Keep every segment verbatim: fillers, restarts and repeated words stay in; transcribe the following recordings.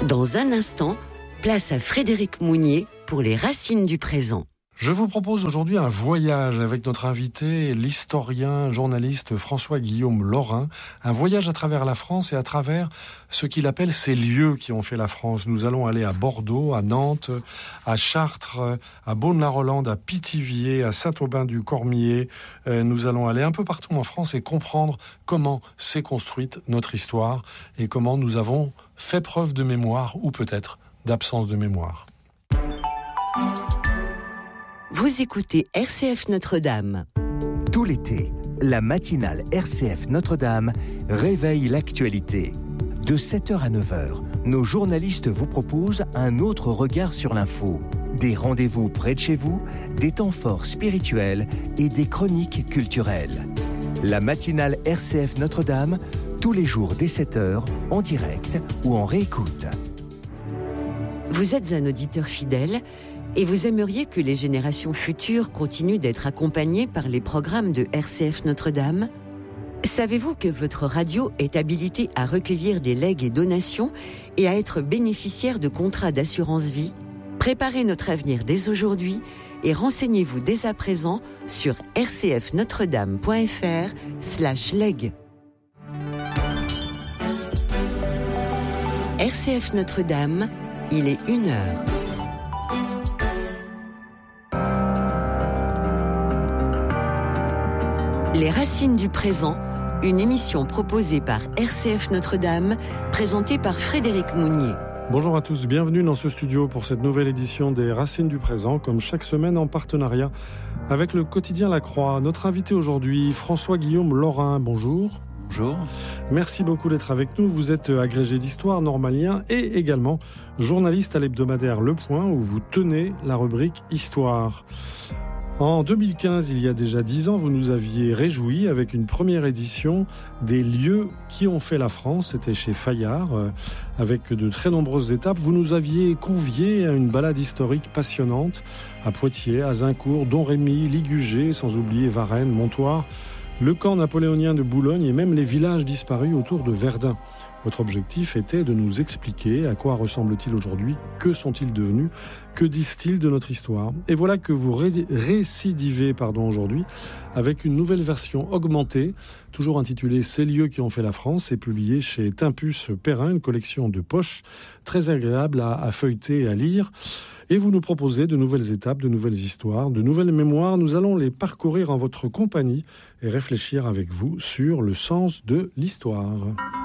Dans un instant, place à Frédéric Mounier pour les racines du présent. Je vous propose aujourd'hui un voyage avec notre invité, l'historien, journaliste François-Guillaume Laurin. Un voyage à travers la France et à travers ce qu'il appelle ces lieux qui ont fait la France. Nous allons aller à Bordeaux, à Nantes, à Chartres, à Beaune-la-Rolande, à Pithiviers, à Saint-Aubin-du-Cormier. Nous allons aller un peu partout en France et comprendre comment s'est construite notre histoire et comment nous avons fait preuve de mémoire ou peut-être d'absence de mémoire. Vous écoutez R C F Notre-Dame. Tout l'été, la matinale R C F Notre-Dame réveille l'actualité. De sept heures à neuf heures, nos journalistes vous proposent un autre regard sur l'info. Des rendez-vous près de chez vous, des temps forts spirituels et des chroniques culturelles. La matinale R C F Notre-Dame, tous les jours dès sept heures, en direct ou en réécoute. Vous êtes un auditeur fidèle et vous aimeriez que les générations futures continuent d'être accompagnées par les programmes de R C F Notre-Dame ? Savez-vous que votre radio est habilitée à recueillir des legs et donations et à être bénéficiaire de contrats d'assurance vie ? Préparez notre avenir dès aujourd'hui et renseignez-vous dès à présent sur rcfnotredame.fr slash leg. R C F Notre-Dame, il est une heure. Les racines du présent, une émission proposée par R C F Notre-Dame, présentée par Frédéric Mounier. Bonjour à tous, bienvenue dans ce studio pour cette nouvelle édition des Racines du présent, comme chaque semaine en partenariat avec le quotidien La Croix. Notre invité aujourd'hui, François-Guillaume Laurin, bonjour. Bonjour. Merci beaucoup d'être avec nous. Vous êtes agrégé d'histoire, normalien et également journaliste à l'hebdomadaire Le Point où vous tenez la rubrique Histoire. En deux mille quinze, il y a déjà dix ans, vous nous aviez réjoui avec une première édition des lieux qui ont fait la France. C'était chez Fayard, euh, avec de très nombreuses étapes. Vous nous aviez conviés à une balade historique passionnante à Poitiers, à Zincourt, Domrémy, Ligugé, sans oublier Varennes, Montoire, le camp napoléonien de Boulogne et même les villages disparus autour de Verdun. Votre objectif était de nous expliquer à quoi ressemble-t-il aujourd'hui, que sont-ils devenus, que disent-ils de notre histoire. Et voilà que vous ré- récidivez pardon, aujourd'hui avec une nouvelle version augmentée, toujours intitulée « Ces lieux qui ont fait la France » et publiée chez Tempus Perrin, une collection de poches très agréable à, à feuilleter et à lire. Et vous nous proposez de nouvelles étapes, de nouvelles histoires, de nouvelles mémoires. Nous allons les parcourir en votre compagnie et réfléchir avec vous sur le sens de l'histoire.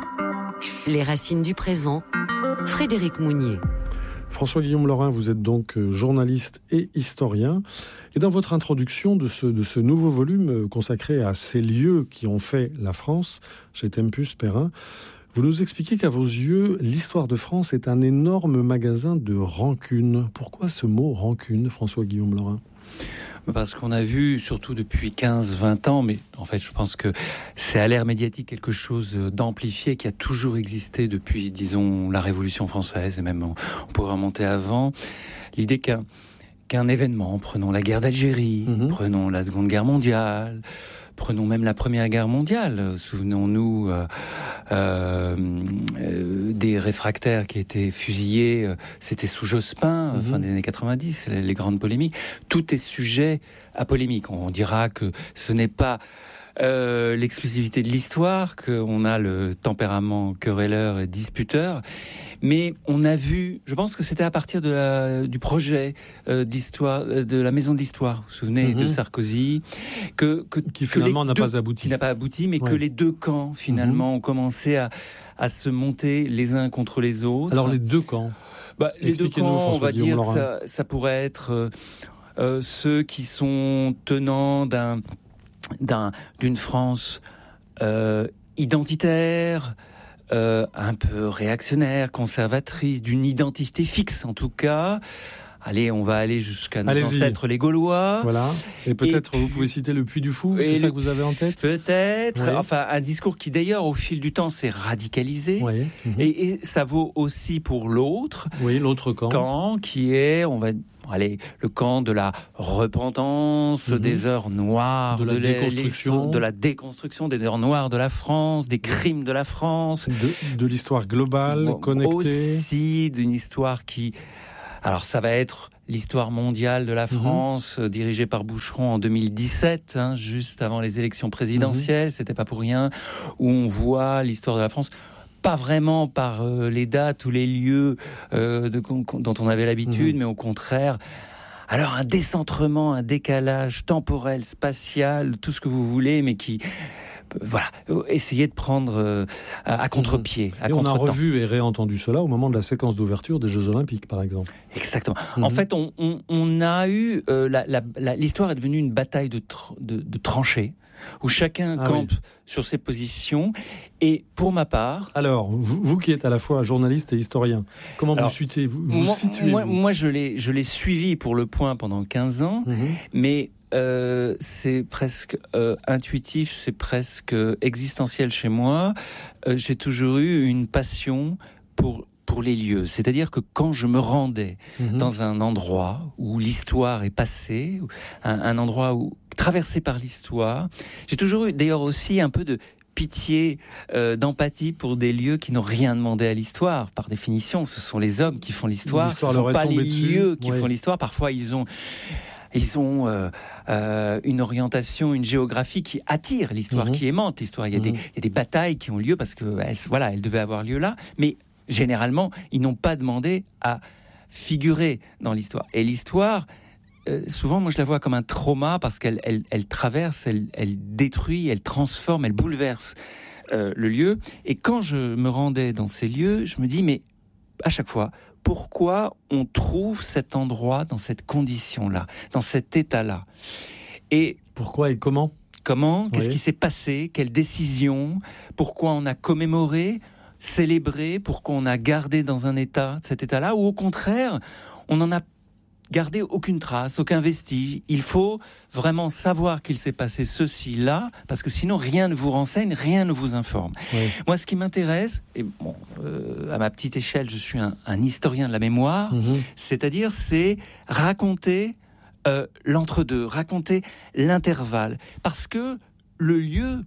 Les racines du présent, Frédéric Mounier. François-Guillaume Laurin, vous êtes donc journaliste et historien. Et dans votre introduction de ce, de ce nouveau volume consacré à ces lieux qui ont fait la France, chez Tempus Perrin, vous nous expliquez qu'à vos yeux, l'histoire de France est un énorme magasin de rancune. Pourquoi ce mot rancune, François-Guillaume Laurin ? Parce qu'on a vu, surtout depuis quinze vingt ans, mais en fait je pense que c'est à l'ère médiatique quelque chose d'amplifié qui a toujours existé depuis, disons, la Révolution française, et même on, on pourrait remonter avant, l'idée qu'un, qu'un événement, prenons la guerre d'Algérie, mmh. prenons la Seconde Guerre mondiale, prenons même la Première Guerre mondiale, souvenons-nous euh, euh, euh, des réfractaires qui étaient fusillés, euh, c'était sous Jospin, mmh. fin des années quatre-vingt-dix, les, les grandes polémiques. Tout est sujet à polémique. On dira que ce n'est pas euh, l'exclusivité de l'histoire, qu'on a le tempérament querelleur et disputeur, mais on a vu, je pense que c'était à partir de la, du projet euh, d'histoire, de la Maison de l'Histoire, vous vous souvenez, mmh. de Sarkozy, que, que qui finalement que n'a deux, pas abouti, qui n'a pas abouti, mais ouais. que les deux camps finalement mmh. ont commencé à, à se monter les uns contre les autres. Alors les deux camps, bah, les deux camps, on va dire, ça, ça pourrait être euh, euh, ceux qui sont tenants d'un, d'un d'une France euh, identitaire. Euh, un peu réactionnaire, conservatrice, d'une identité fixe en tout cas. Allez, on va aller jusqu'à nos Allez-y. ancêtres les Gaulois. Voilà. Et peut-être et vous pouvez citer le Puy du Fou, c'est ça le... que vous avez en tête ? Peut-être. Oui. Enfin, un discours qui d'ailleurs, au fil du temps, s'est radicalisé. Oui. Mmh. Et, et ça vaut aussi pour l'autre. Oui, l'autre camp. Camp qui est, on va allez, le camp de la repentance, mmh. des heures noires, de la, de, déconstruction. de la déconstruction des heures noires de la France, des crimes de la France. De, de l'histoire globale, bon, connectée. Aussi d'une histoire qui... Alors ça va être l'histoire mondiale de la France, mmh. euh, dirigée par Boucheron en deux mille dix-sept, hein, juste avant les élections présidentielles, mmh. c'était pas pour rien, où on voit l'histoire de la France... Pas vraiment par euh, les dates ou les lieux euh, de, dont on avait l'habitude, mmh. mais au contraire, alors un décentrement, un décalage temporel, spatial, tout ce que vous voulez, mais qui... Euh, voilà, essayez de prendre euh, à, à contre-pied. À et on a contre-temps. revu et réentendu cela au moment de la séquence d'ouverture des Jeux Olympiques, par exemple. Exactement. Mmh. En fait, on, on, on a eu... Euh, la, la, la, l'histoire est devenue une bataille de, tr- de, de tranchées, où chacun ah campe oui. sur ses positions. Et pour ma part... Alors, vous, vous qui êtes à la fois journaliste et historien, comment alors, vous, situez, vous, vous moi, situez Moi, moi je, l'ai, je l'ai suivi pour Le Point pendant quinze ans, mmh. mais euh, c'est presque euh, intuitif, c'est presque existentiel chez moi. Euh, j'ai toujours eu une passion pour... pour les lieux. C'est-à-dire que quand je me rendais mmh. dans un endroit où l'histoire est passée, un, un endroit où, traversé par l'histoire, j'ai toujours eu d'ailleurs aussi un peu de pitié, euh, d'empathie pour des lieux qui n'ont rien demandé à l'histoire. Par définition, ce sont les hommes qui font l'histoire, l'histoire ce ne sont pas les dessus. lieux qui oui. font l'histoire. Parfois, ils ont... Ils ont euh, euh, une orientation, une géographie qui attire l'histoire, mmh. qui aimante l'histoire. Il y a, mmh. des, il y a des batailles qui ont lieu parce que elles, voilà, elles devaient avoir lieu là. Mais généralement, ils n'ont pas demandé à figurer dans l'histoire. Et l'histoire, euh, souvent, moi, je la vois comme un trauma parce qu'elle elle, elle traverse, elle, elle détruit, elle transforme, elle bouleverse euh, le lieu. Et quand je me rendais dans ces lieux, je me dis, mais à chaque fois, pourquoi on trouve cet endroit dans cette condition-là, dans cet état-là ? Et pourquoi et comment ? Comment ? Qu'est-ce oui. qui s'est passé ? Quelle décision ? Pourquoi on a commémoré ? Célébrer, pourquoi on a gardé dans un état, cet état-là, ou au contraire, on n'en a gardé aucune trace, aucun vestige. Il faut vraiment savoir qu'il s'est passé ceci, là, parce que sinon rien ne vous renseigne, rien ne vous informe. Oui. Moi, ce qui m'intéresse, et bon, euh, à ma petite échelle, je suis un, un historien de la mémoire, mmh. c'est-à-dire, c'est raconter euh, l'entre-deux, raconter l'intervalle, parce que le lieu...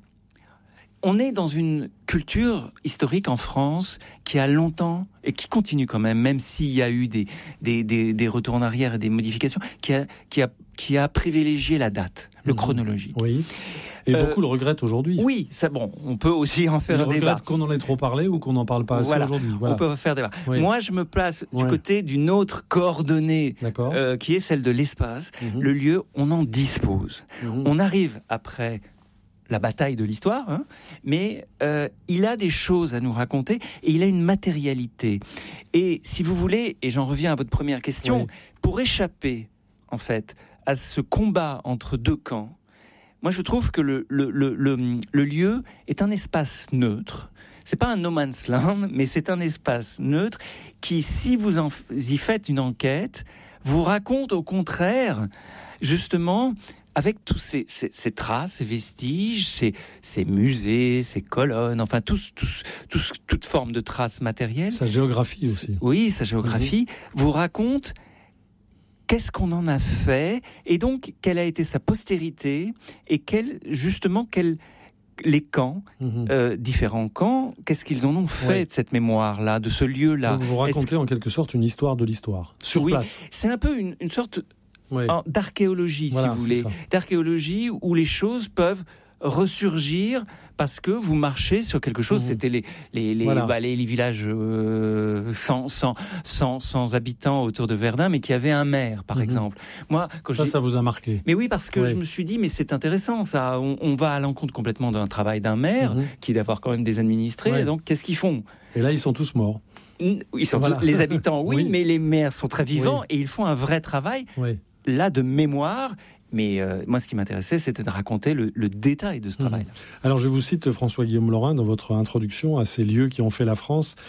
On est dans une culture historique en France qui a longtemps, et qui continue quand même, même s'il y a eu des, des, des, des retours en arrière et des modifications, qui a, qui a, qui a privilégié la date, le mmh. chronologique. Oui. Et euh, beaucoup le regrettent aujourd'hui. Oui, ça, bon, on peut aussi en faire un débat. Qu'on en ait trop parlé ou qu'on n'en parle pas assez voilà. aujourd'hui. Voilà. On peut faire débat. Oui. Moi, je me place ouais. du côté d'une autre coordonnée, euh, qui est celle de l'espace. Mmh. Le lieu, on en dispose. Mmh. On arrive après... la bataille de l'histoire, hein, mais euh, il a des choses à nous raconter et il a une matérialité. Et si vous voulez, et j'en reviens à votre première question, oui. pour échapper, en fait, à ce combat entre deux camps, moi je trouve que le, le, le, le, le lieu est un espace neutre. C'est pas un no man's land, mais c'est un espace neutre qui, si vous en, y faites une enquête, vous raconte au contraire, justement... avec tous ces, ces, ces traces, ces vestiges, ces, ces musées, ces colonnes, enfin tous, tous, tous, toute forme de traces matérielles. Sa géographie aussi. Oui, sa géographie mmh. vous raconte qu'est-ce qu'on en a fait et donc quelle a été sa postérité et quel, justement quel, les camps, mmh. euh, différents camps, qu'est-ce qu'ils en ont fait ouais. de cette mémoire-là, de ce lieu-là. Donc vous racontez en quelque sorte une histoire de l'histoire, sur oui, place. C'est un peu une, une sorte... Oui. d'archéologie, voilà, si vous voulez, d'archéologie où les choses peuvent ressurgir parce que vous marchez sur quelque chose. Mmh. C'était les les les, voilà. bah, les, les villages euh, sans, sans sans sans habitants autour de Verdun, mais qui avaient un maire, par mmh. exemple. Moi, quand ça, je dis... ça vous a marqué. Mais oui, parce que oui. je me suis dit, mais c'est intéressant, ça. On, on va à l'encontre complètement d'un travail d'un maire, mmh. qui est d'avoir quand même des administrés. Ouais. Et donc, qu'est-ce qu'ils font ? Et là, ils sont tous morts. Ils sont voilà. tous, les habitants, oui, oui, mais les maires sont très vivants oui. et ils font un vrai travail. Oui. Là, de mémoire, mais euh, moi, ce qui m'intéressait, c'était de raconter le, le détail de ce travail. Mmh. Alors, je vous cite François-Guillaume Laurin dans votre introduction à ces lieux qui ont fait la France.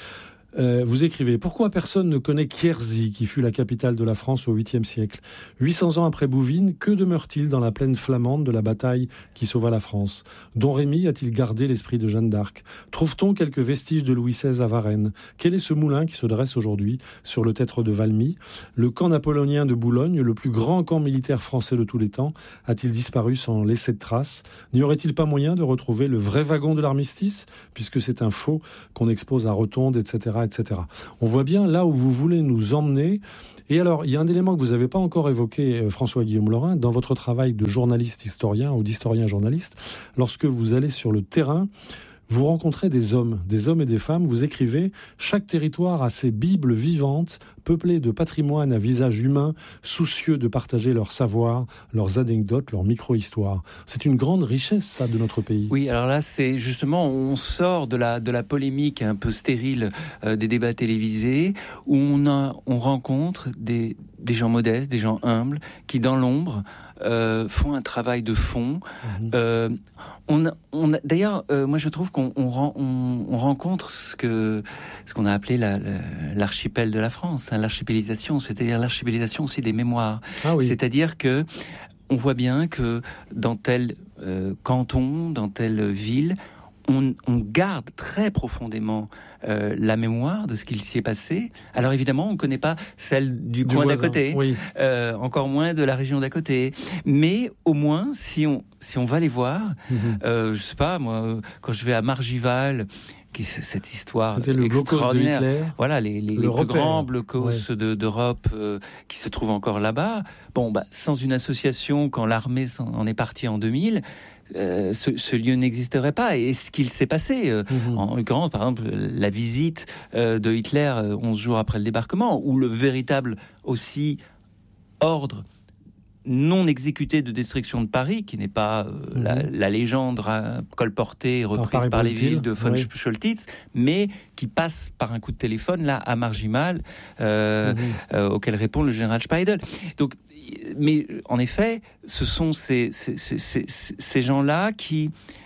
Euh, vous écrivez « Pourquoi personne ne connaît Kierzy, qui fut la capitale de la France au huitième siècle ? huit cents ans après Bouvines, que demeure-t-il dans la plaine flamande de la bataille qui sauva la France ? Don Rémy a-t-il gardé l'esprit de Jeanne d'Arc ? Trouve-t-on quelques vestiges de Louis seize à Varennes ? Quel est ce moulin qui se dresse aujourd'hui sur le tertre de Valmy ? Le camp napoléonien de Boulogne, le plus grand camp militaire français de tous les temps, a-t-il disparu sans laisser de traces ? N'y aurait-il pas moyen de retrouver le vrai wagon de l'armistice, puisque c'est un faux qu'on expose à Rotonde, et cetera, et cetera. On voit bien là où vous voulez nous emmener. Et alors, il y a un élément que vous n'avez pas encore évoqué, François-Guillaume Laurin, dans votre travail de journaliste-historien ou d'historien-journaliste. Lorsque vous allez sur le terrain, vous rencontrez des hommes, des hommes et des femmes. Vous écrivez « Chaque territoire a ses bibles vivantes, peuplées de patrimoine à visage humain, soucieux de partager leur savoir, leurs anecdotes, leurs micro-histoires. » C'est une grande richesse, ça, de notre pays. Oui, alors là, c'est justement, on sort de la, de la polémique un peu stérile euh, des débats télévisés, où on, a, on rencontre des, des gens modestes, des gens humbles, qui, dans l'ombre, Euh, font un travail de fond. Mmh. Euh, on a, on a, d'ailleurs, euh, moi je trouve qu'on on, on, on rencontre ce que ce qu'on a appelé la, la, l'archipel de la France, hein, l'archipélisation, c'est-à-dire l'archipélisation aussi des mémoires. Ah oui. C'est-à-dire que on voit bien que dans tel euh, canton, dans telle ville, on, on garde très profondément Euh, la mémoire de ce qu'il s'y est passé. Alors évidemment, on ne connaît pas celle du, du coin d'à côté, oui. euh, encore moins de la région d'à côté. Mais au moins, si on, si on va les voir, mm-hmm. euh, je sais pas, moi, quand je vais à Margival, qui c'est cette histoire C'était le extraordinaire. De Hitler, voilà, les, les, les plus grands blocos ouais. de, d'Europe euh, qui se trouvent encore là-bas. Bon, bah, sans une association, quand l'armée en est partie en deux mille, Euh, ce, ce lieu n'existerait pas. Et ce qu'il s'est passé, euh, mmh. en l'occurrence, par exemple, la visite euh, de Hitler euh, onze jours après le débarquement, ou le véritable aussi ordre non exécuté de destruction de Paris, qui n'est pas euh, mmh. la, la légende ra- colportée, reprise par les villes de von oui. Scholtitz, mais qui passe par un coup de téléphone, là, à Margimal, euh, mmh. euh, auquel répond le général Speidel. Donc, mais en effet, ce sont ces, ces, ces, ces, ces gens-là qui...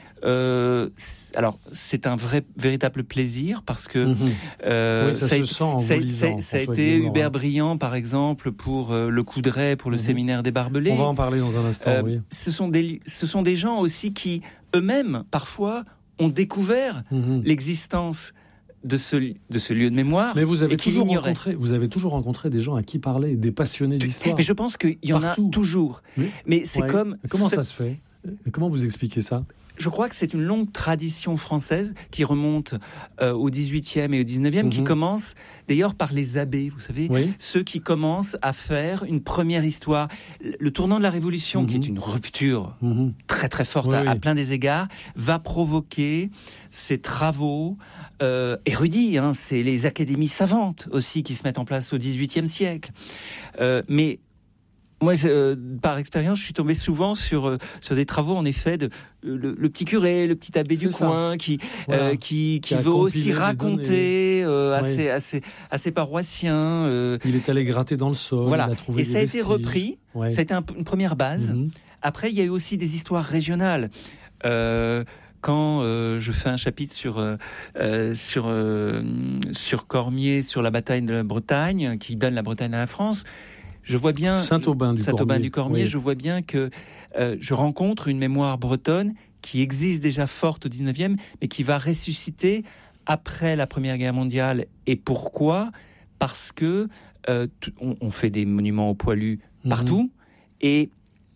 Euh, alors, c'est un vrai, véritable plaisir parce que mmh. euh, oui, ça, ça, se sent en ça, vous lisant, ça, ça a été Hubert Briand, par exemple, pour euh, le Coudray, pour le mmh. séminaire des Barbelés. On va en parler dans un instant, euh, oui. Ce sont des, ce sont des gens aussi qui, eux-mêmes, parfois, ont découvert mmh. l'existence de ce, de ce lieu de mémoire. Mais vous avez, toujours rencontré, vous avez toujours rencontré des gens à qui parler, des passionnés d'histoire. Mais je pense qu'il y en Partout. a toujours. Oui. Mais c'est ouais. comme... Mais comment ça se fait ? Comment vous expliquez ça ? Je crois que c'est une longue tradition française qui remonte euh, au dix-huitième et au dix-neuvième, mm-hmm. qui commence d'ailleurs par les abbés, vous savez, oui. ceux qui commencent à faire une première histoire. Le tournant de la Révolution, mm-hmm. qui est une rupture mm-hmm. très très forte oui, à, oui. à plein des égards, va provoquer ces travaux euh, érudits. Hein, c'est les académies savantes aussi qui se mettent en place au dix-huitième siècle. Euh, mais Moi, je, euh, par expérience, je suis tombé souvent sur, euh, sur des travaux, en effet, de euh, le, le petit curé, le petit abbé c'est du ça. coin, qui, voilà. euh, qui, qui, qui veut aussi raconter euh, à, oui. ses, à, ses, à ses paroissiens. Euh, il est allé gratter dans le sol, voilà. il a trouvé Et des ça a vestiges. été repris, ouais. ça a été un, une première base. Mm-hmm. Après, il y a eu aussi des histoires régionales. Euh, Quand euh, je fais un chapitre sur, euh, sur, euh, sur Cormier, sur la bataille de la Bretagne, qui donne la Bretagne à la France, je vois bien Saint-Aubin du Saint-Aubin Cormier, du Cormier oui. je vois bien que euh, je rencontre une mémoire bretonne qui existe déjà forte au dix-neuvième, mais qui va ressusciter après la Première Guerre mondiale. Et pourquoi ? Parce que euh, t- on, on fait des monuments aux poilus partout, mmh. et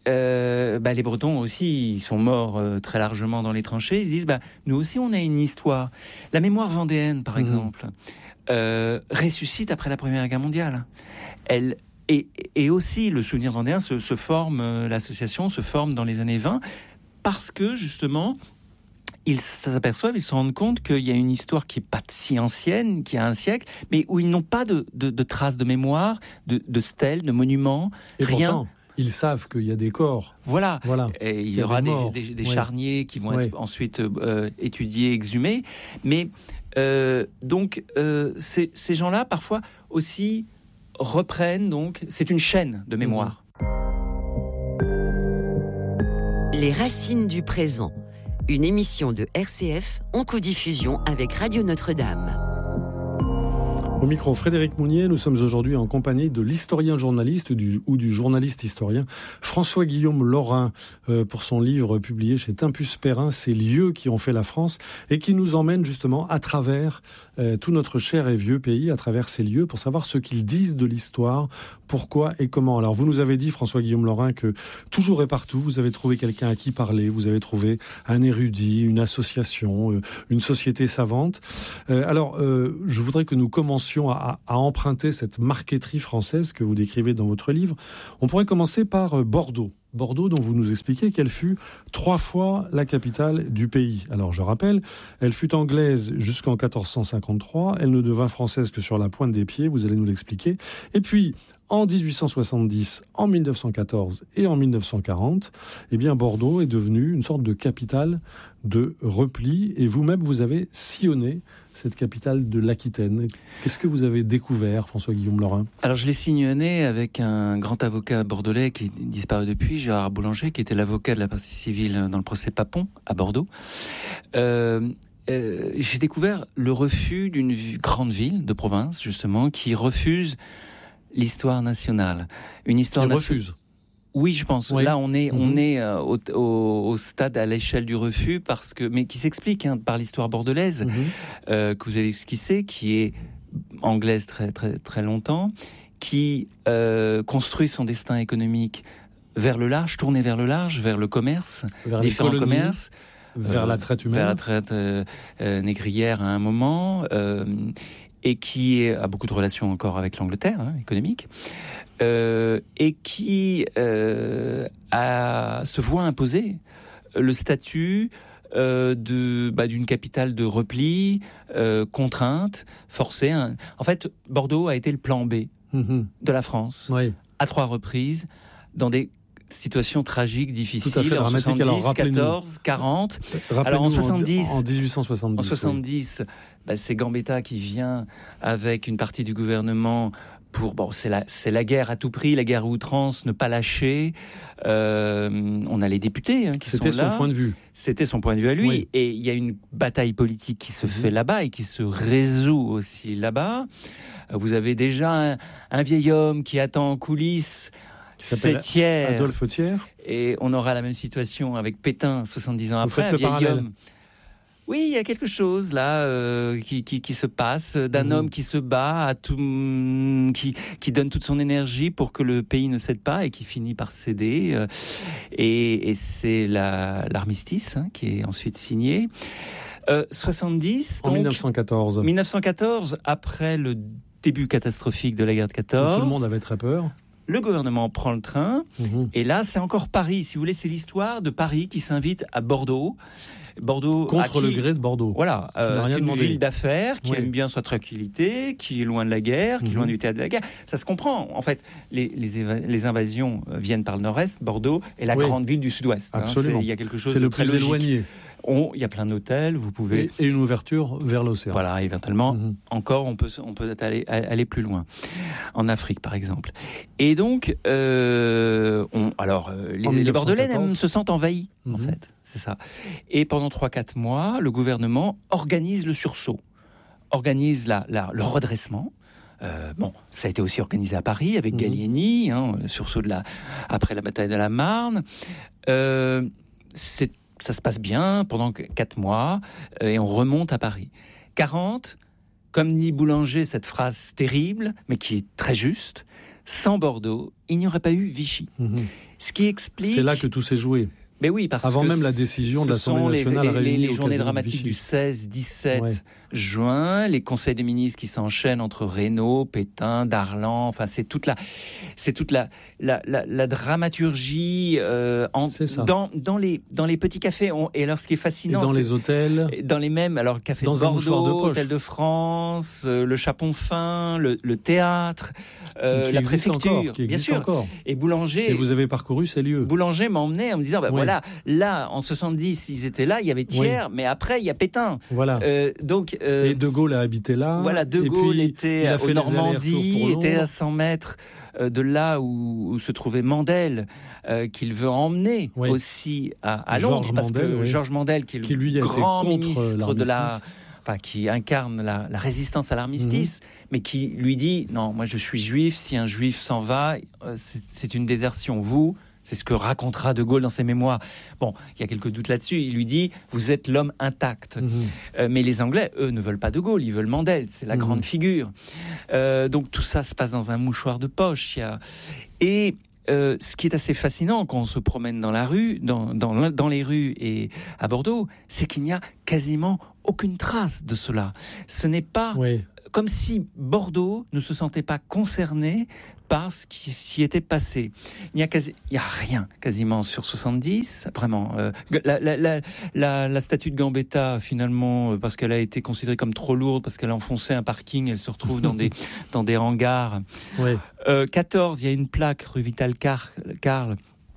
euh, bah, les Bretons aussi, ils sont morts euh, très largement dans les tranchées. Ils se disent, bah, nous aussi, on a une histoire. La mémoire vendéenne, par mmh. exemple, euh, ressuscite après la Première Guerre mondiale. Elle Et, et aussi, le souvenir vendéen se, se forme, euh, l'association se forme dans les années vingt, parce que, justement, ils s'aperçoivent, ils se rendent compte qu'il y a une histoire qui n'est pas si ancienne, qui a un siècle, mais où ils n'ont pas de, de, de traces de mémoire, de, de stèles, de monuments, et rien. Pourtant, ils savent qu'il y a des corps. Voilà. voilà. Et il y, y aura des, des, des ouais. charniers qui vont ouais. être ensuite euh, étudiés, exhumés. Mais, euh, donc, euh, ces, ces gens-là, parfois, aussi... reprennent donc, c'est une chaîne de mémoire. Les racines du présent, une émission de R C F en codiffusion avec Radio Notre-Dame. Au micro, Frédéric Mounier, nous sommes aujourd'hui en compagnie de l'historien journaliste du, ou du journaliste historien François-Guillaume Laurin euh, pour son livre publié chez Tempus Perrin, Ces lieux qui ont fait la France, et qui nous emmène justement à travers euh, tout notre cher et vieux pays, à travers ces lieux, pour savoir ce qu'ils disent de l'histoire, pourquoi et comment. Alors vous nous avez dit, François-Guillaume Laurin, que toujours et partout, vous avez trouvé quelqu'un à qui parler, vous avez trouvé un érudit, une association, euh, une société savante. Euh, alors, euh, je voudrais que nous commencions À, à emprunter cette marqueterie française que vous décrivez dans votre livre. On pourrait commencer par Bordeaux. Bordeaux, dont vous nous expliquez qu'elle fut trois fois la capitale du pays. Alors, je rappelle, elle fut anglaise jusqu'en quatorze cent cinquante-trois. Elle ne devint française que sur la pointe des pieds, vous allez nous l'expliquer. Et puis, en dix-huit cent soixante-dix, en mille neuf cent quatorze et en mille neuf cent quarante, eh bien, Bordeaux est devenue une sorte de capitale de repli. Et vous-même, vous avez sillonné cette capitale de l'Aquitaine. Qu'est-ce que vous avez découvert, François-Guillaume Laurin ? Alors, je l'ai sillonné avec un grand avocat bordelais qui est disparu depuis, Gérard Boulanger, qui était l'avocat de la partie civile dans le procès Papon, à Bordeaux. Euh, euh, j'ai découvert le refus d'une grande ville de province, justement, qui refuse l'histoire nationale. Une histoire qui nationale. refuse. Oui, je pense. Oui. Là, on est, mmh. on est euh, au, au, au stade à l'échelle du refus, parce que, mais qui s'explique hein, par l'histoire bordelaise mmh. euh, que vous avez esquissée, qui est anglaise très très très longtemps, qui euh, construit son destin économique vers le large, tourné vers le large, vers le commerce, vers différents commerces, vers euh, la traite humaine, vers la traite euh, euh, négrière à un moment. Euh, et qui a beaucoup de relations encore avec l'Angleterre, hein, économique, euh, et qui euh, a, se voit imposer le statut euh, de, bah, d'une capitale de repli, euh, contrainte, forcée. Hein. En fait, Bordeaux a été le plan B mmh. de la France, oui. à trois reprises, dans des situations tragiques, difficiles, tout à fait en dramatique. soixante-dix, Alors, quatorze, quarante. Alors en soixante-dix, en, en dix-huit cent soixante-dix, en soixante-dix, oui. bah, c'est Gambetta qui vient avec une partie du gouvernement pour bon, c'est la c'est la guerre à tout prix, la guerre à outrance, ne pas lâcher. Euh, on a les députés hein, qui C'était sont là. C'était son point de vue. C'était son point de vue à lui, oui. Et il y a une bataille politique qui se mmh. fait là-bas et qui se résout aussi là-bas. Vous avez déjà un, un vieil homme qui attend en coulisses. C'est Thiers. Adolphe Thiers. Et on aura la même situation avec Pétain, soixante-dix ans Vous après, faites un le vieil parallèle. homme. Oui, il y a quelque chose là euh, qui, qui, qui se passe, d'un mmh. homme qui se bat, à tout, qui, qui donne toute son énergie pour que le pays ne cède pas et qui finit par céder. Euh, et, et c'est la, l'armistice hein, qui est ensuite signé. Euh, soixante-dix, en donc, mille neuf cent quatorze. mille neuf cent quatorze, après le début catastrophique de la guerre de quatorze. Tout le monde avait très peur. Le gouvernement prend le train, mmh. et là, c'est encore Paris. Si vous voulez, c'est l'histoire de Paris qui s'invite à Bordeaux. Bordeaux contre qui, le gré de Bordeaux. Voilà, euh, c'est une demandé. ville d'affaires qui oui. aime bien sa tranquillité, qui est loin de la guerre, qui mmh. est loin du théâtre de la guerre. Ça se comprend. En fait, les, les, éva- les invasions viennent par le nord-est. Bordeaux est la oui. grande ville du sud-ouest. Absolument. Hein. C'est, il y a quelque chose c'est de le très plus logique. éloigné. On, il y a plein d'hôtels, vous pouvez... Et, et une ouverture vers l'océan. Voilà, éventuellement, mmh. encore, on peut, on peut aller, aller plus loin. En Afrique, par exemple. Et donc, euh, on, alors, les, les Bordelais même se sentent envahis, mmh. en fait. C'est ça. Et pendant trois quatre mois, le gouvernement organise le sursaut, organise la, la, le redressement. Euh, bon, ça a été aussi organisé à Paris, avec mmh. Gallieni, hein, le sursaut de la, après la bataille de la Marne. Euh, c'est Ça se passe bien pendant quatre mois euh, et on remonte à Paris. quarante, comme dit Boulanger, cette phrase terrible, mais qui est très juste, sans Bordeaux, il n'y aurait pas eu Vichy. Mmh. Ce qui explique... C'est là que tout s'est joué. Mais oui, parce Avant que même la décision de l'Assemblée nationale les, les, réunie les journées dramatiques du seize dix-sept ouais. juin, les conseils des ministres qui s'enchaînent entre Reynaud, Pétain, Darlan, enfin c'est toute la, c'est toute la, la, la, la dramaturgie euh, en, dans, dans, les, dans les petits cafés. On, et alors ce qui est fascinant... Et dans les hôtels. Dans les mêmes, alors le café dans de Bordeaux, Hôtel de France, euh, le Chapon Fin, le, le théâtre, euh, la préfecture, encore, qui bien sûr. Encore. Et Boulanger... Et vous avez parcouru ces lieux. Boulanger m'a emmené en me disant, bah, oui. voilà, là, en soixante-dix, ils étaient là, il y avait Thiers, oui. mais après, il y a Pétain. Voilà. Euh, donc, euh, et De Gaulle a habité là. Voilà, De Gaulle était en Normandie, était à cent mètres de là où, où se trouvait Mandel, euh, qu'il veut emmener oui. aussi à, à Londres, Georges parce Mandel, que oui. Georges Mandel, qui est le qui, lui, grand a été contre ministre de la... pas qui incarne la, la résistance à l'armistice, mmh. mais qui lui dit non, moi je suis juif. Si un juif s'en va, euh, c'est, c'est une désertion. Vous, c'est ce que racontera De Gaulle dans ses mémoires. Bon, il y a quelques doutes là-dessus. Il lui dit vous êtes l'homme intact. Mmh. Euh, mais les Anglais, eux, ne veulent pas De Gaulle. Ils veulent Mandel. C'est la mmh. grande figure. Euh, donc tout ça se passe dans un mouchoir de poche. Il y a... Et Euh, ce qui est assez fascinant quand on se promène dans la rue, dans, dans, dans les rues et à Bordeaux, c'est qu'il n'y a quasiment aucune trace de cela. Ce n'est pas oui. comme si Bordeaux ne se sentait pas concerné par ce qui s'y était passé. Il n'y a, quasi, il y a rien quasiment sur soixante-dix, vraiment. Euh, la, la, la, la, la statue de Gambetta, finalement, parce qu'elle a été considérée comme trop lourde, parce qu'elle a enfoncé un parking, elle se retrouve dans des, dans des hangars. Oui. Euh, quatorze, il y a une plaque rue Vital-Carle,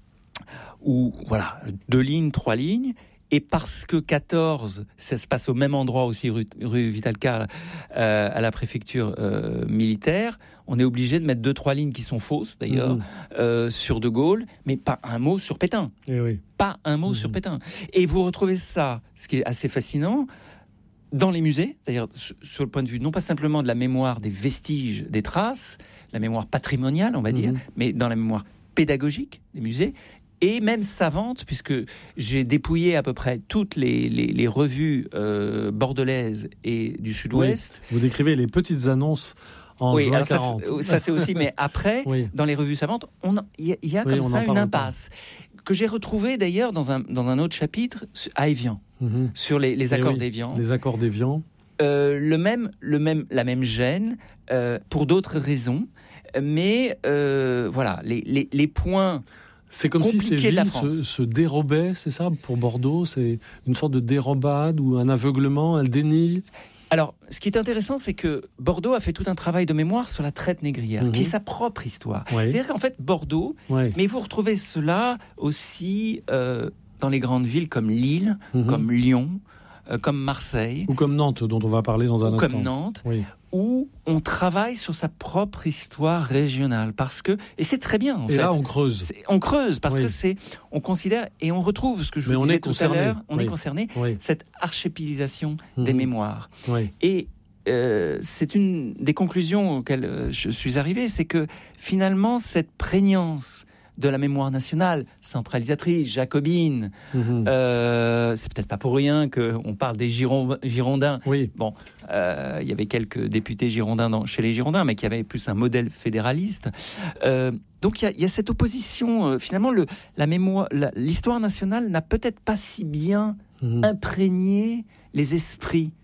où, voilà, deux lignes, trois lignes. Et parce que quatorze, ça se passe au même endroit aussi, rue, rue Vital-Carle, euh, à la préfecture euh, militaire, on est obligé de mettre deux, trois lignes qui sont fausses, d'ailleurs, mmh. euh, sur De Gaulle, mais pas un mot sur Pétain. Et oui. Pas un mot mmh. sur Pétain. Et vous retrouvez ça, ce qui est assez fascinant, dans les musées, d'ailleurs, sur le point de vue, non pas simplement de la mémoire des vestiges, des traces, la mémoire patrimoniale, on va mmh. dire, mais dans la mémoire pédagogique des musées, et même savante, puisque j'ai dépouillé à peu près toutes les, les, les revues euh, bordelaises et du Sud-Ouest. Oui, vous décrivez les petites annonces en oui, juin ça, quarante. C'est, ça c'est aussi, mais après, oui. dans les revues savantes, il y, y a oui, comme ça une impasse, pas. que j'ai retrouvée d'ailleurs dans un, dans un autre chapitre à Évian, mm-hmm. sur les, les accords oui, d'Évian. Les accords d'Évian. Euh, le même, le même, la même gêne, euh, pour d'autres raisons, mais euh, voilà, les, les, les points... C'est comme si ces villes se, se dérobaient, c'est ça, pour Bordeaux? C'est une sorte de dérobade ou un aveuglement, un déni? Alors, ce qui est intéressant, c'est que Bordeaux a fait tout un travail de mémoire sur la traite négrière, mmh. qui est sa propre histoire. Oui. C'est-à-dire qu'en fait, Bordeaux, oui. mais vous retrouvez cela aussi euh, dans les grandes villes comme Lille, mmh. comme Lyon, euh, comme Marseille. Ou comme Nantes, dont on va parler dans un ou instant. Comme Nantes. Oui. Où on travaille sur sa propre histoire régionale, parce que et c'est très bien en et fait. Et là on creuse. C'est, on creuse parce oui. que c'est on considère et on retrouve ce que je Mais vous on disais est tout concerné. à l'heure. On oui. est concerné. Oui. Cette archépilisation mmh. des mémoires. Oui. Et euh, c'est une des conclusions auxquelles je suis arrivé, c'est que finalement cette prégnance de la mémoire nationale, centralisatrice, jacobine. Mmh. Euh, c'est peut-être pas pour rien qu'on parle des Giron- Girondins. Oui. Bon, euh, il y avait quelques députés girondins dans, chez les Girondins, mais qui avaient plus un modèle fédéraliste. Euh, donc il y, y a cette opposition. Euh, finalement, le, la mémoire, la, l'histoire nationale n'a peut-être pas si bien mmh. imprégné les esprits.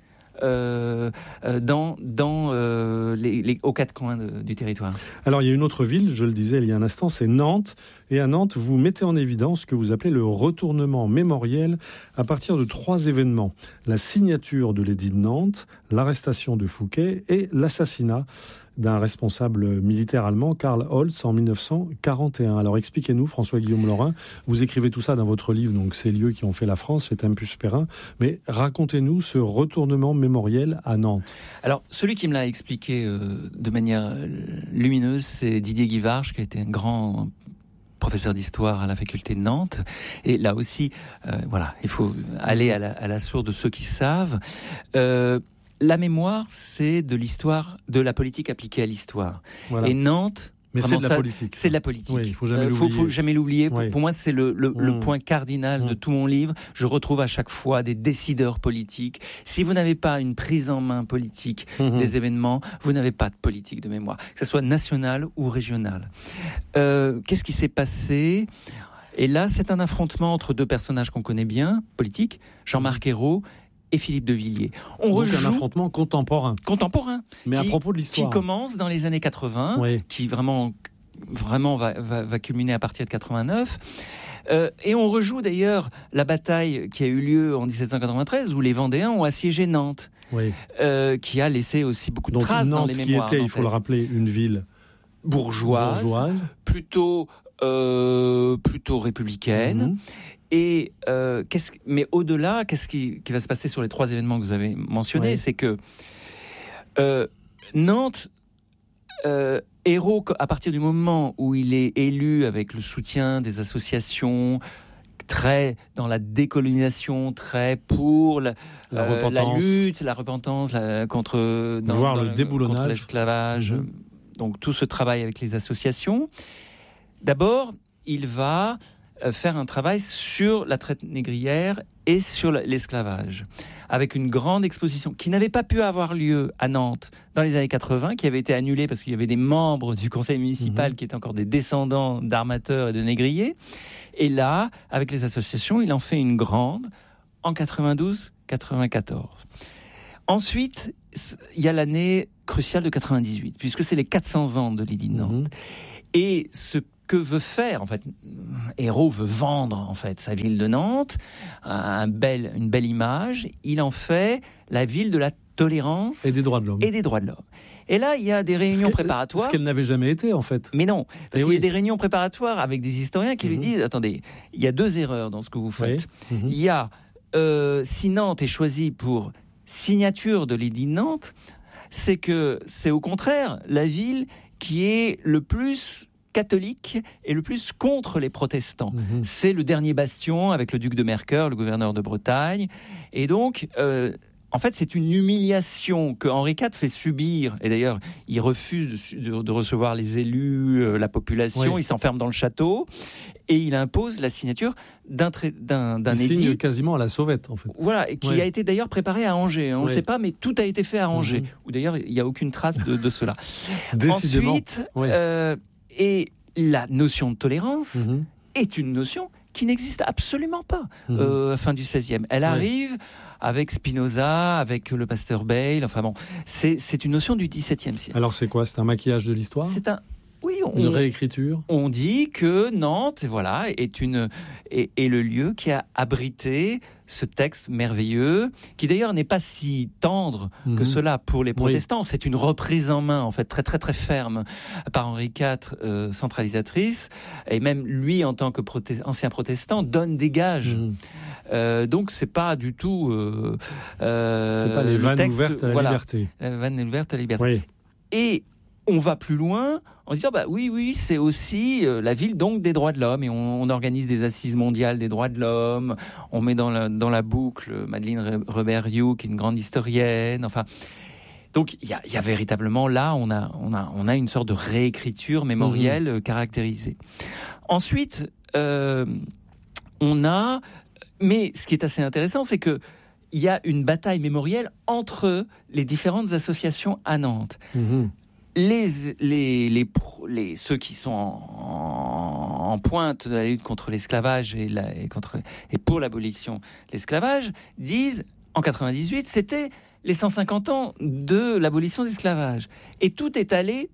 Euh, euh, dans, dans euh, les, les, aux quatre coins de, du territoire. Alors il y a une autre ville, je le disais il y a un instant, c'est Nantes. Et à Nantes, vous mettez en évidence ce que vous appelez le retournement mémoriel à partir de trois événements. La signature de l'édit de Nantes, l'arrestation de Fouquet et l'assassinat d'un responsable militaire allemand, Karl Holz, en dix-neuf cent quarante et un. Alors expliquez-nous, François-Guillaume Laurin, vous écrivez tout ça dans votre livre, donc Ces lieux qui ont fait la France, chez Tempus Perrin, mais racontez-nous ce retournement mémoriel à Nantes. Alors, celui qui me l'a expliqué euh, de manière lumineuse, c'est Didier Guivarch, qui a été un grand professeur d'histoire à la faculté de Nantes. Et là aussi, euh, voilà, il faut aller à la, à la source de ceux qui savent. Euh, La mémoire, c'est de l'histoire, de la politique appliquée à l'histoire. Voilà. Et Nantes, mais c'est de la ça, politique. C'est de la politique. Oui, il faut jamais euh, l'oublier. Faut, faut jamais l'oublier. Pour, oui. pour moi, c'est le, le, mmh. le point cardinal mmh. de tout mon livre. Je retrouve à chaque fois des décideurs politiques. Si vous n'avez pas une prise en main politique mmh. des événements, vous n'avez pas de politique de mémoire, que ce soit nationale ou régionale. Euh, qu'est-ce qui s'est passé ? Et là, c'est un affrontement entre deux personnages qu'on connaît bien, politiques, Jean-Marc mmh. Ayrault et Philippe de Villiers. On Donc rejoue un affrontement contemporain. Contemporain. Mais qui, à propos de l'histoire. Qui commence dans les années quatre-vingts, oui. qui vraiment, vraiment va, va, va culminer à partir de quatre-vingt-neuf. Euh, et on rejoue d'ailleurs la bataille qui a eu lieu en dix-sept cent quatre-vingt-treize, où les Vendéens ont assiégé Nantes, oui. euh, qui a laissé aussi beaucoup de Donc, traces Nantes, dans les mémoires. Qui était, il faut le rappeler, une ville bourgeoise, bourgeoise. plutôt, euh, plutôt républicaine. Mm-hmm. Et euh, qu'est-ce, mais au-delà, qu'est-ce qui, qui va se passer sur les trois événements que vous avez mentionnés, oui. c'est que euh, Nantes, euh, Ayrault, à partir du moment où il est élu avec le soutien des associations très dans la décolonisation, très pour la, la, euh, la lutte, la repentance la, contre, dans, Voir dans, le déboulonnage, contre l'esclavage. Mmh. Donc tout ce travail avec les associations. D'abord, il va faire un travail sur la traite négrière et sur l'esclavage, avec une grande exposition qui n'avait pas pu avoir lieu à Nantes dans les années quatre-vingts, qui avait été annulée parce qu'il y avait des membres du conseil municipal mmh. qui étaient encore des descendants d'armateurs et de négriers. Et là, avec les associations, il en fait une grande en quatre-vingt-douze quatre-vingt-quatorze. Ensuite, il y a l'année cruciale de quatre-vingt-dix-huit, puisque c'est les quatre cents ans de l'édit de Nantes. Mmh. Et ce que veut faire, en fait, Ayrault veut vendre, en fait, sa ville de Nantes, un bel, une belle image. Il en fait la ville de la tolérance et des droits de l'homme. Et des droits de l'homme. Et là, il y a des réunions ce préparatoires. Ce qu'elle n'avait jamais été, en fait. Mais non, parce et qu'il oui. y a des réunions préparatoires avec des historiens qui mmh. lui disent, attendez, il y a deux erreurs dans ce que vous faites. Oui. Mmh. Il y a, euh, si Nantes est choisie pour signature de l'édit de Nantes, c'est que c'est au contraire la ville qui est le plus catholique et le plus contre les protestants. Mmh. C'est le dernier bastion avec le duc de Mercœur, le gouverneur de Bretagne. Et donc, euh, en fait, c'est une humiliation que Henri quatre fait subir. Et d'ailleurs, il refuse de, de, de recevoir les élus, euh, la population. Oui. Il s'enferme dans le château et il impose la signature d'un, d'un, d'un il édit. Signe quasiment à la sauvette, en fait. Voilà, et qui oui. a été d'ailleurs préparé à Angers. On ne oui. sait pas, mais tout a été fait à Angers. Mmh. Où d'ailleurs, il n'y a aucune trace de, de cela. Décidément. Ensuite, oui. euh, et la notion de tolérance mmh. est une notion qui n'existe absolument pas mmh. euh, fin du seizième. Elle oui. arrive avec Spinoza, avec le pasteur Bayle. Enfin bon, c'est, c'est une notion du dix-septième siècle. Alors c'est quoi ? C'est un maquillage de l'histoire ? C'est un... Oui, on, une réécriture. On dit que Nantes, voilà, est une est, est le lieu qui a abrité ce texte merveilleux, qui d'ailleurs n'est pas si tendre mmh. que cela pour les protestants. Oui. C'est une reprise en main, en fait, très très très ferme par Henri quatre, euh, centralisatrice, et même lui, en tant que proté- ancien protestant, donne des gages. Mmh. Euh, donc c'est pas du tout. Euh, euh, c'est pas les vannes texte, ouvertes à la voilà, liberté. Les vannes ouvertes à la liberté. Oui. Et on va plus loin en disant bah oui oui c'est aussi euh, la ville donc des droits de l'homme et on, on organise des assises mondiales des droits de l'homme, on met dans la, dans la boucle Madeleine Reberiou qui est une grande historienne, enfin donc il y a, y a véritablement là on a, on, a, on a une sorte de réécriture mémorielle mmh. caractérisée. Ensuite euh, on a, mais ce qui est assez intéressant c'est que il y a une bataille mémorielle entre les différentes associations à Nantes. Mmh. Les, les, les, les, ceux qui sont en, en pointe de la lutte contre l'esclavage et, la, et, contre, et pour l'abolition de l'esclavage disent, en quatre-vingt-dix-huit, c'était les cent cinquante ans de l'abolition de l'esclavage. Et tout est allé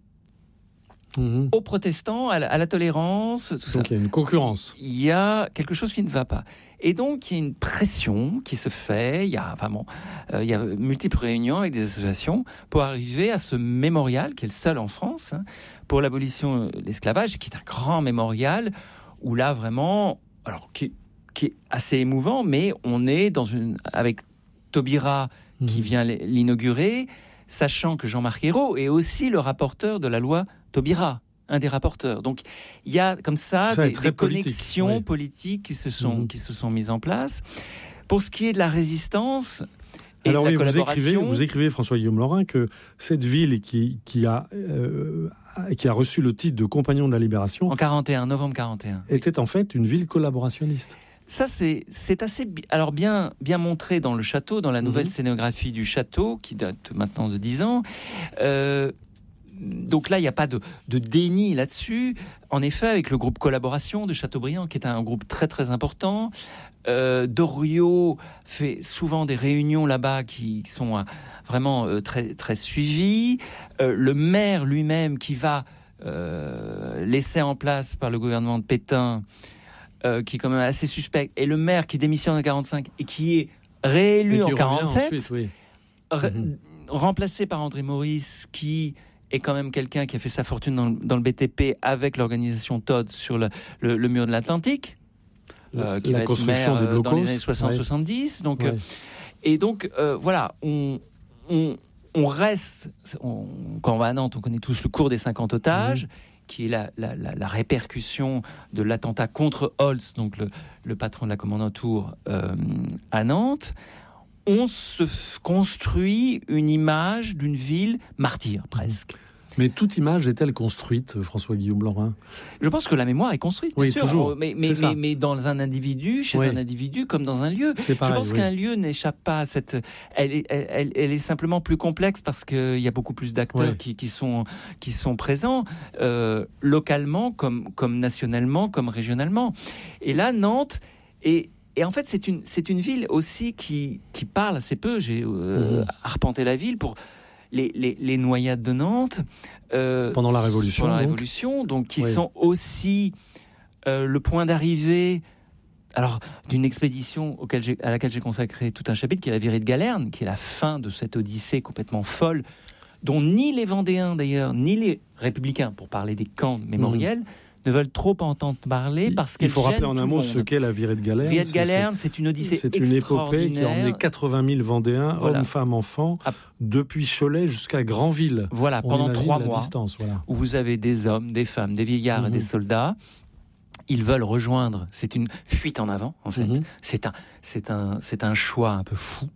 mmh. aux protestants, à la, à la tolérance. Tout donc ça. Il y a une concurrence. Il y a quelque chose qui ne va pas. Et donc, il y a une pression qui se fait, il y a, vraiment, euh, il y a multiples réunions avec des associations pour arriver à ce mémorial, qui est le seul en France, hein, pour l'abolition de l'esclavage, qui est un grand mémorial, où là, vraiment, alors, qui, qui est assez émouvant, mais on est dans une, avec Taubira, mmh. qui vient l'inaugurer, sachant que Jean-Marc Ayrault est aussi le rapporteur de la loi Taubira. Un des rapporteurs. Donc, il y a comme ça, ça des, des connexions oui. politiques qui se, sont, mmh. qui se sont mises en place. Pour ce qui est de la résistance et Alors, de la oui, collaboration... Vous écrivez, vous écrivez, François-Guillaume Laurin, que cette ville qui, qui, a, euh, qui a reçu le titre de Compagnon de la Libération... En quarante et un, novembre quarante et un. Était oui. en fait une ville collaborationniste. Ça, c'est, c'est assez alors bien, bien montré dans le château, dans la nouvelle mmh. scénographie du château, qui date maintenant de dix ans. Euh, Donc là, il n'y a pas de, de déni là-dessus. En effet, avec le groupe Collaboration de Chateaubriand, qui est un groupe très très important, euh, Doriot fait souvent des réunions là-bas qui sont euh, vraiment euh, très très suivies. Euh, le maire lui-même qui va euh, laisser en place par le gouvernement de Pétain, euh, qui est quand même assez suspect, et le maire qui démissionne en quarante-cinq et qui est réélu en quarante-sept, ensuite, oui. re- mmh. remplacé par André Maurice, qui est quand même quelqu'un qui a fait sa fortune dans le, dans le B T P avec l'organisation T O D sur le, le, le mur de l'Atlantique, euh, qui la va être maire des dans les années soixante soixante-dix. Ouais. Donc, ouais. euh, et donc, euh, voilà, on, on, on reste, on, quand on va à Nantes, on connaît tous le cours des cinquante otages, mmh. qui est la, la, la, la répercussion de l'attentat contre Holtz, donc le, le patron de la commandanture euh, à Nantes, on se f- construit une image d'une ville martyre, presque. Mais toute image est-elle construite, François-Guillaume Laurin ? Je pense que la mémoire est construite, bien oui, sûr. toujours. Mais, mais, mais, mais dans un individu, chez oui. un individu, comme dans un lieu. C'est pareil, je pense oui. qu'un lieu n'échappe pas à cette... Elle est, elle, elle est simplement plus complexe parce qu'il y a beaucoup plus d'acteurs oui. qui, qui, sont, qui sont présents, euh, localement, comme, comme nationalement, comme régionalement. Et là, Nantes est... Et en fait, c'est une, c'est une ville aussi qui, qui parle assez peu. J'ai euh, mmh. arpenté la ville pour... Les, les, les noyades de Nantes euh, pendant la Révolution, pendant la donc. Révolution, donc qui oui. sont aussi euh, le point d'arrivée, alors d'une expédition auquel j'ai, à laquelle j'ai consacré tout un chapitre, qui est la virée de Galerne, qui est la fin de cette odyssée complètement folle, dont ni les Vendéens d'ailleurs, ni les Républicains, pour parler des camps mémoriels, mmh. ne veulent trop entendre parler parce qu'elle Il faut rappeler en un mot monde. ce qu'est la virée de Galerne. Virée de Galerne, c'est, c'est une odyssée c'est une épopée qui a emmené quatre-vingt mille Vendéens, voilà. hommes, femmes, enfants, ah. depuis Cholet jusqu'à Granville. Voilà, On pendant trois la mois, distance, voilà. où vous avez des hommes, des femmes, des vieillards mmh. et des soldats. Ils veulent rejoindre. C'est une fuite en avant, en fait. Mmh. C'est un, c'est un, c'est un choix un peu fou.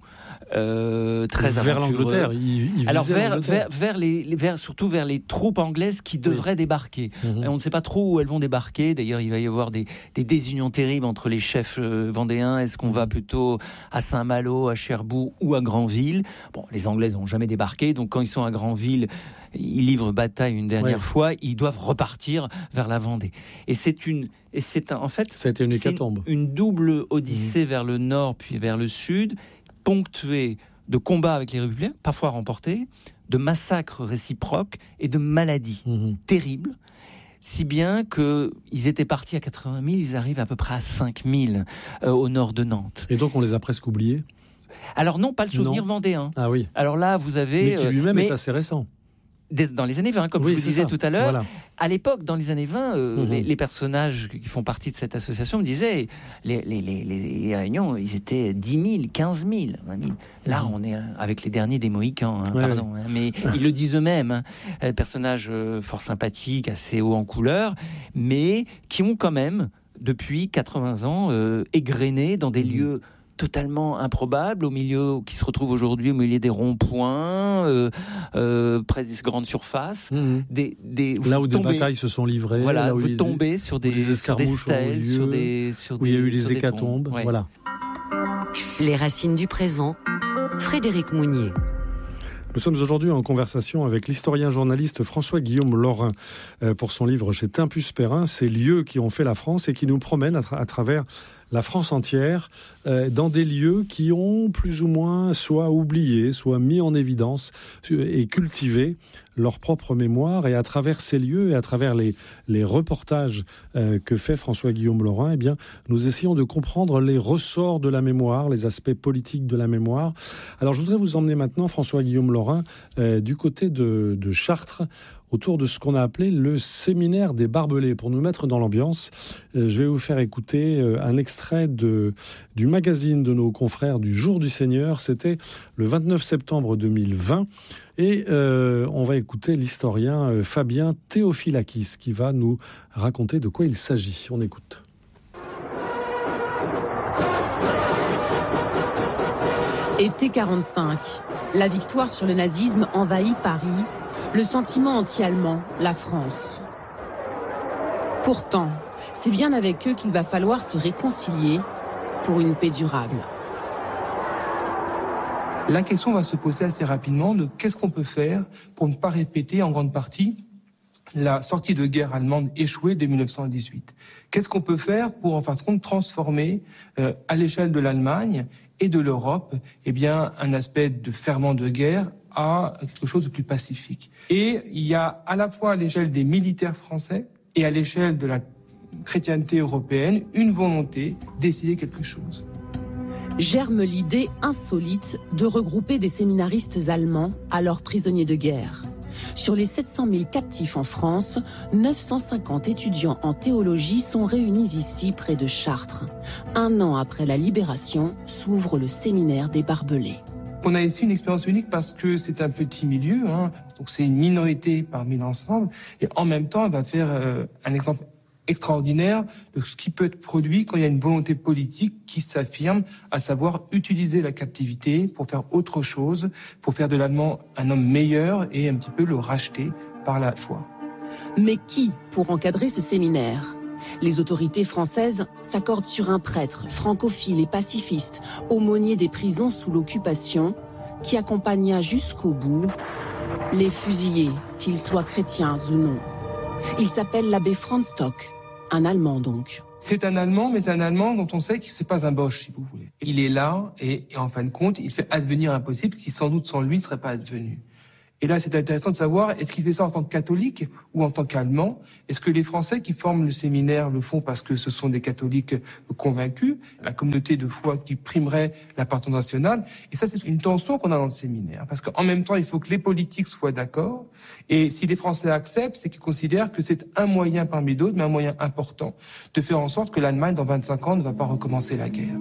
Euh, très vers aventureux. l'Angleterre. Il, il Alors vers, l'Angleterre. vers, vers les, vers, surtout vers les troupes anglaises qui devraient oui. débarquer. Mmh. Et on ne sait pas trop où elles vont débarquer. D'ailleurs, il va y avoir des, des désunions terribles entre les chefs euh, vendéens. Est-ce qu'on va plutôt à Saint-Malo, à Cherbourg ou à Granville ? Bon, les Anglais n'ont jamais débarqué, donc quand ils sont à Granville, ils livrent bataille une dernière ouais. fois. Ils doivent repartir vers la Vendée. Et c'est une, et c'est un, en fait, ça a été une hécatombe. Une, une double odyssée mmh. vers le nord puis vers le sud, ponctuée de combats avec les Républicains, parfois remportés, de massacres réciproques et de maladies mmh. terribles, si bien qu'ils étaient partis à quatre-vingt mille, ils arrivent à peu près à cinq mille euh, au nord de Nantes. Et donc on les a presque oubliés ? Alors non, pas le souvenir non. vendéen. Ah oui. Alors là, vous avez... Mais qui lui-même euh, mais... est assez récent. Dans les années vingt, comme oui, je vous disais ça. tout à l'heure, voilà. à l'époque, dans les années vingt, euh, mmh. les, les personnages qui font partie de cette association me disaient, les, les, les, les réunions, ils étaient dix mille, quinze mille, vingt mille. Là, mmh. on est avec les derniers des Mohicans, hein, ouais, pardon. Ouais. Hein, mais ils le disent eux-mêmes, hein, personnages euh, fort sympathiques, assez hauts en couleur, mais qui ont quand même, depuis quatre-vingts ans, euh, égrené dans des mmh. lieux totalement improbable, au milieu, qui se retrouve aujourd'hui au milieu des ronds-points, euh, euh, près des grandes surfaces. Mmh. Des, des, là où tombez, des batailles se sont livrées. Voilà, là où vous il, tombez sur des, sur des stèles, lieu, sur des... Sur où des, il y a eu les hécatombes. hécatombes. Ouais. Voilà. Les racines du présent, Frédéric Mounier. Nous sommes aujourd'hui en conversation avec l'historien journaliste François-Guillaume Laurin pour son livre chez Tempus Perrin, Ces lieux qui ont fait la France et qui nous promènent à, tra- à travers la France entière, euh, dans des lieux qui ont plus ou moins soit oublié, soit mis en évidence et cultivé leur propre mémoire. Et à travers ces lieux et à travers les, les reportages euh, que fait François-Guillaume Laurin, eh bien, nous essayons de comprendre les ressorts de la mémoire, les aspects politiques de la mémoire. Alors je voudrais vous emmener maintenant, François-Guillaume Laurin, euh, du côté de, de Chartres, autour de ce qu'on a appelé le séminaire des barbelés. Pour nous mettre dans l'ambiance, euh, je vais vous faire écouter euh, un extrait de, du magazine de nos confrères du Jour du Seigneur. C'était le vingt-neuf septembre deux mille vingt. Et euh, on va écouter l'historien euh, Fabien Théophilakis qui va nous raconter de quoi il s'agit. On écoute. Été quarante-cinq. La victoire sur le nazisme envahit Paris. Le sentiment anti-allemand, la France. Pourtant, c'est bien avec eux qu'il va falloir se réconcilier pour une paix durable. La question va se poser assez rapidement de qu'est-ce qu'on peut faire pour ne pas répéter en grande partie la sortie de guerre allemande échouée de mille neuf cent dix-huit. Qu'est-ce qu'on peut faire pour en fin de compte transformer euh, à l'échelle de l'Allemagne et de l'Europe eh bien, un aspect de ferment de guerre à quelque chose de plus pacifique. Et il y a à la fois à l'échelle des militaires français et à l'échelle de la chrétienté européenne une volonté d'essayer quelque chose. Germe l'idée insolite de regrouper des séminaristes allemands, alors prisonniers de guerre. Sur les sept cent mille captifs en France, neuf cent cinquante étudiants en théologie sont réunis ici près de Chartres. Un an après la libération, s'ouvre le séminaire des barbelés. on a ici une expérience unique parce que c'est un petit milieu, hein, donc c'est une minorité parmi l'ensemble, et en même temps, elle va faire euh, un exemple extraordinaire de ce qui peut être produit quand il y a une volonté politique qui s'affirme, à savoir utiliser la captivité pour faire autre chose, pour faire de l'allemand un homme meilleur et un petit peu le racheter par la foi. Mais qui pour encadrer ce séminaire ? Les autorités françaises s'accordent sur un prêtre francophile et pacifiste, aumônier des prisons sous l'occupation, qui accompagna jusqu'au bout les fusillés, qu'ils soient chrétiens ou non. Il s'appelle l'abbé Franz Stock, un Allemand donc. C'est un Allemand, mais c'est un Allemand dont on sait que c'est pas un Boche, si vous voulez. Il est là, et, et en fin de compte, il fait advenir un possible qui, sans doute, sans lui, ne serait pas advenu. Et là, c'est intéressant de savoir, est-ce qu'il fait ça en tant que catholique ou en tant qu'Allemand ? Est-ce que les Français qui forment le séminaire le font parce que ce sont des catholiques convaincus, la communauté de foi qui primerait l'appartenance nationale ? Et ça, c'est une tension qu'on a dans le séminaire. Parce qu'en même temps, il faut que les politiques soient d'accord. Et si les Français acceptent, c'est qu'ils considèrent que c'est un moyen parmi d'autres, mais un moyen important, de faire en sorte que l'Allemagne, dans vingt-cinq ans, ne va pas recommencer la guerre.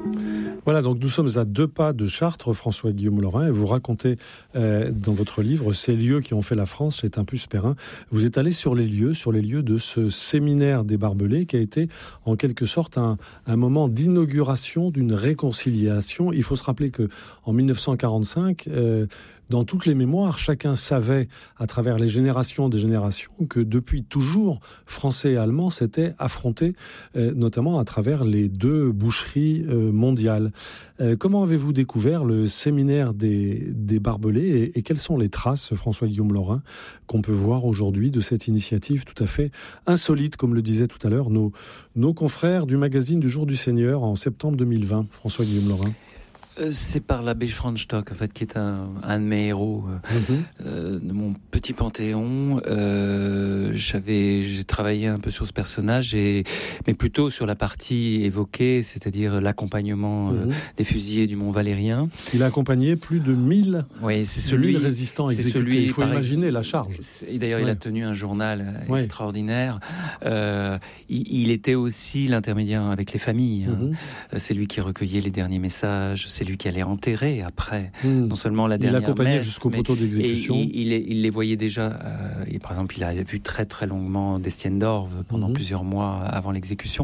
Voilà, donc nous sommes à deux pas de Chartres, François-Guillaume Laurin, et vous racontez euh, dans votre livre ces lieux qui ont fait la France chez Timpus Perrin. Vous êtes allé sur les lieux, sur les lieux de ce séminaire des Barbelés qui a été en quelque sorte un, un moment d'inauguration d'une réconciliation. Il faut se rappeler que en dix-neuf cent quarante-cinq, euh, dans toutes les mémoires, chacun savait, à travers les générations des générations, que depuis toujours, Français et Allemands s'étaient affrontés, euh, notamment à travers les deux boucheries euh, mondiales. Euh, comment avez-vous découvert le séminaire des, des Barbelés et, et quelles sont les traces, François-Guillaume Laurin, qu'on peut voir aujourd'hui de cette initiative tout à fait insolite, comme le disaient tout à l'heure nos, nos confrères du magazine du Jour du Seigneur en septembre deux mille vingt, François-Guillaume Laurin? C'est par l'abbé Franz Stock, en fait, qui est un, un de mes héros euh, mm-hmm. euh, de mon petit panthéon. Euh, j'avais, j'ai travaillé un peu sur ce personnage, et, mais plutôt sur la partie évoquée, c'est-à-dire l'accompagnement mm-hmm. euh, des fusillés du Mont Valérien. Il a accompagné plus de mille, oui, c'est celui, mille résistants c'est exécutés. Celui, il faut imaginer ex- la charge. Et d'ailleurs, ouais. il a tenu un journal ouais. extraordinaire. Euh, il, il était aussi l'intermédiaire avec les familles. Mm-hmm. Hein. C'est lui qui recueillait les derniers messages. C'est lui qui allait enterrer après, mmh. non seulement la dernière messe. Il l'accompagnait jusqu'au poteau d'exécution. Il, il, il les voyait déjà. Euh, et par exemple, il a vu très très longuement Destienne-d'Orve pendant mmh. plusieurs mois avant l'exécution.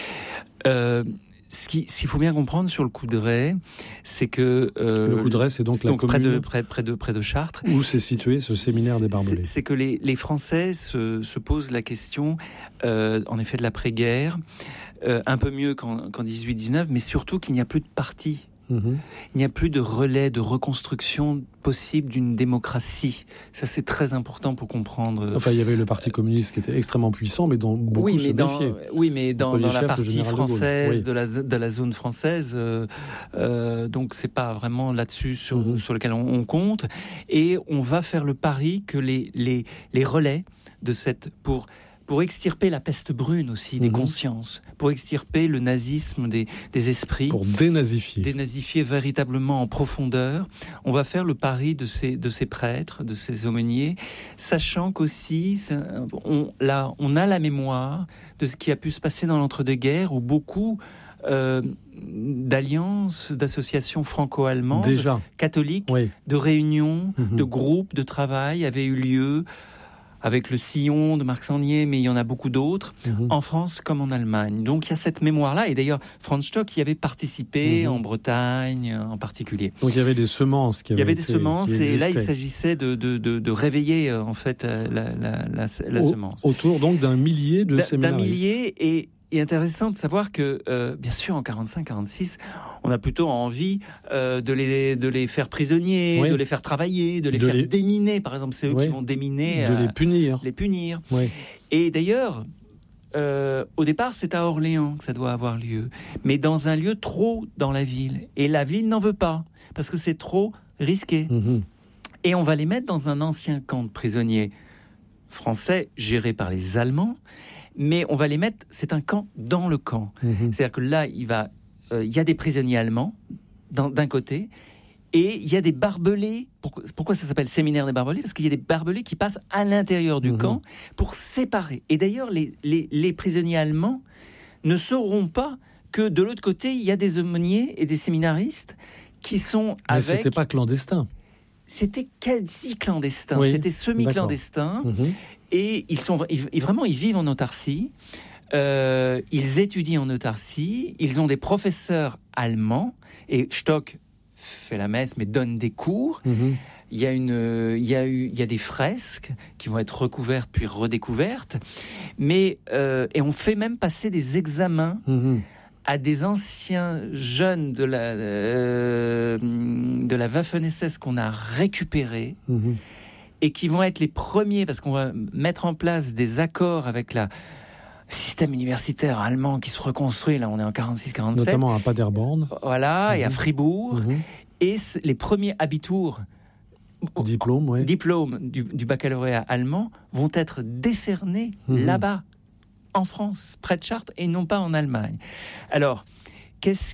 Euh, Ce qu'il ce qu'il faut bien comprendre sur le Coudray, c'est que euh, le Coudray, c'est donc, donc la près commune de près, près de près de Chartres, où s'est situé ce séminaire des Barbelés. C'est, c'est que les, les Français se, se posent la question, euh, en effet, de l'après-guerre, euh, un peu mieux qu'en, qu'en dix-huit dix-neuf, mais surtout qu'il n'y a plus de parti. Mmh. Il n'y a plus de relais de reconstruction possible d'une démocratie. Ça, c'est très important pour comprendre. Enfin, il y avait le Parti communiste qui était extrêmement puissant, mais dont beaucoup oui, se mais dans, méfiaient. Oui, mais dans, dans la partie française, de, oui. de, la, de la zone française, euh, euh, donc c'est pas vraiment là-dessus sur, mmh. sur lequel on, on compte. Et on va faire le pari que les, les, les relais de cette... pour pour extirper la peste brune aussi des mmh. consciences, pour extirper le nazisme des, des esprits, pour dénazifier, dénazifier véritablement en profondeur. On va faire le pari de ces de ces prêtres, de ces aumôniers, sachant qu'aussi on là on a la mémoire de ce qui a pu se passer dans l'entre-deux-guerres, où beaucoup euh, d'alliances, d'associations franco-allemandes, déjà catholiques, oui. de réunions, mmh. de groupes de travail avaient eu lieu. Avec le Sillon de Marc Sangnier, mais il y en a beaucoup d'autres, mmh. en France comme en Allemagne. Donc il y a cette mémoire-là, et d'ailleurs Franz Stock y avait participé, mmh. en Bretagne en particulier. Donc il y avait des semences qui avaient Il y avait des été, semences, et là il s'agissait de, de, de, de réveiller en fait la, la, la, la Au, semence. Autour donc d'un millier de d'un, séminaristes. D'un millier, et il est intéressant de savoir que, euh, bien sûr, en quarante-cinq quarante-six, on a plutôt envie euh, de, les, de les faire prisonniers, oui. de les faire travailler, de les de faire les... déminer. Par exemple, c'est eux oui. qui vont déminer. De euh, les punir. Les punir. Oui. Et d'ailleurs, euh, au départ, c'est à Orléans que ça doit avoir lieu. Mais dans un lieu trop dans la ville. Et la ville n'en veut pas, parce que c'est trop risqué. Mm-hmm. Et on va les mettre dans un ancien camp de prisonniers français, géré par les Allemands. Mais on va les mettre, c'est un camp dans le camp. Mmh. C'est-à-dire que là, il va, euh, y a des prisonniers allemands dans, d'un côté, et il y a des barbelés. Pourquoi, pourquoi ça s'appelle séminaire des barbelés ? Parce qu'il y a des barbelés qui passent à l'intérieur du mmh. camp pour séparer. Et d'ailleurs, les, les, les prisonniers allemands ne sauront pas que de l'autre côté, il y a des aumôniers et des séminaristes qui sont Mais avec... c'était pas clandestin. C'était quasi clandestin, Oui, c'était semi-clandestin. Mmh. Et ils sont ils, vraiment, ils vivent en autarcie. Euh, ils étudient en autarcie. Ils ont des professeurs allemands. Et Stock fait la messe, mais donne des cours. Mmh. Il y a une, il y a eu, il y a des fresques qui vont être recouvertes puis redécouvertes. Mais euh, et on fait même passer des examens. Mmh. à des anciens jeunes de la, euh, de la Waffen-S S qu'on a récupérés mmh. et qui vont être les premiers, parce qu'on va mettre en place des accords avec la, le système universitaire allemand qui se reconstruit, là on est en quarante-six quarante-sept. Notamment à Paderborn. Voilà, mmh. et à Fribourg. Mmh. Et les premiers habitours, diplômes, ouais. diplômes du, du baccalauréat allemand vont être décernés mmh. là-bas, en France, près de Chartres, et non pas en Allemagne. Alors, qu'est-ce